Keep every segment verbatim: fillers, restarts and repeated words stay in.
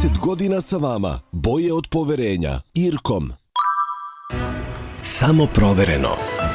trideset godina sa vama. Boje od poverenja. Irkom. Samo provereno.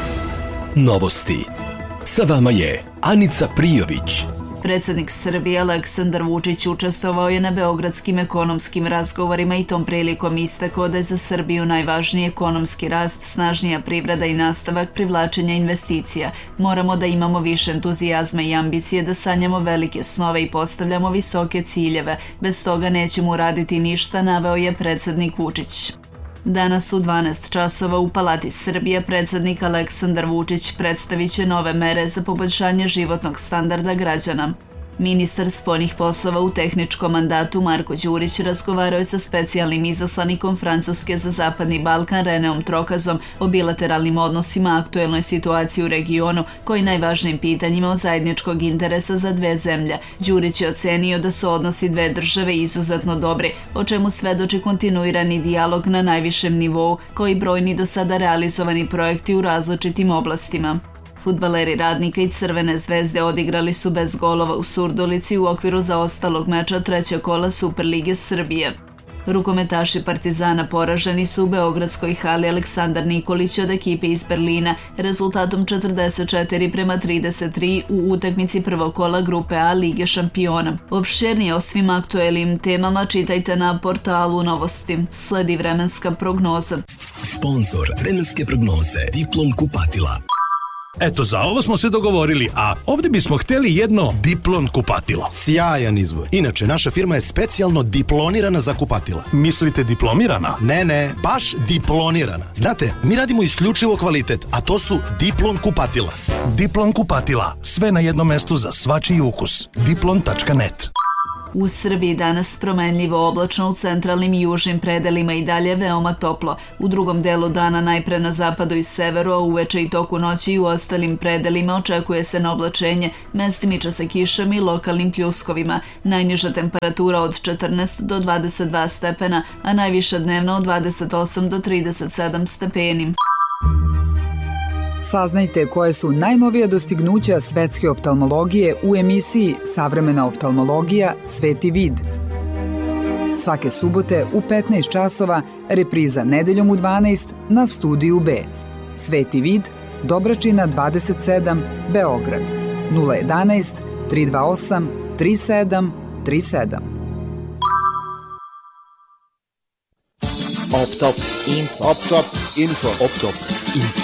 Novosti. Sa vama je Anica Prijović. Predsjednik Srbije Aleksandar Vučić učestvovao je na beogradskim ekonomskim razgovorima i tom prilikom istakao da je za Srbiju najvažniji ekonomski rast, snažnija privreda i nastavak privlačenja investicija. Moramo da imamo više entuzijazma i ambicije, da sanjamo velike snove i postavljamo visoke ciljeve. Bez toga nećemo uraditi ništa, naveo je predsjednik Vučić. Danas u dvanaest časova u Palati Srbije predsjednik Aleksandar Vučić predstavit će nove mere za poboljšanje životnog standarda građana. Ministar spoljnih poslova u tehničkom mandatu Marko Đurić razgovarao je sa specijalnim izaslanikom Francuske za Zapadni Balkan Reneom Trokazom o bilateralnim odnosima, aktuelnoj situaciji u regionu, koji najvažnijim pitanjima od zajedničkog interesa za dve zemlje. Đurić je ocenio da su odnosi dve države izuzetno dobri, o čemu svedoči kontinuirani dijalog na najvišem nivou, koji brojni do sada realizovani projekti u različitim oblastima. Fudbaleri Radnika i Crvene zvezde odigrali su bez golova u Surdulici u okviru zaostalog meča trećeg kola Superlige Srbije. Rukometaši Partizana poraženi su u beogradskoj hali Aleksandar Nikolić od ekipe iz Berlina rezultatom četrdeset četiri prema trideset tri u utakmici prvog kola grupe A Lige šampiona. Opširnije o svim aktuelnim temama čitajte na portalu Novosti. Sledi vremenska prognoza. Sponzor vremenske prognoze Diplom kupatila. Eto, za ovo smo se dogovorili, a ovdje bismo htjeli jedno Diplon kupatilo. Sjajan izbor. Inače, naša firma je specijalno diplonirana za kupatila. Mislite diplomirana? Ne, ne, baš diplonirana. Znate, mi radimo isključivo kvalitet, a to su Diplon kupatila. Diplon kupatila. Sve na jednom mestu za svačiji ukus. diplon tačka net. U Srbiji danas promenljivo oblačno, u centralnim i južnim predelima i dalje veoma toplo. U drugom delu dana najpre na zapadu i severu, a uveče i toku noći i u ostalim predelima očekuje se na oblačenje, mestimično sa kišom i lokalnim pljuskovima. Najniža temperatura od četrnaest do dvadeset dva stepena, a najviša dnevno od dvadeset osam do trideset sedam stepeni. Saznajte koje su najnovija dostignuća svetske oftalmologije u emisiji Savremena oftalmologija – Sveti vid. Svake subote u petnaest časova, repriza nedeljom u dvanaest na Studiju B. Sveti vid, Dobračina dvadeset sedam, Beograd. nula jedanaest, tri dva osam, tri sedam tri sedam. Optop Info. Optop Info. Optop Info.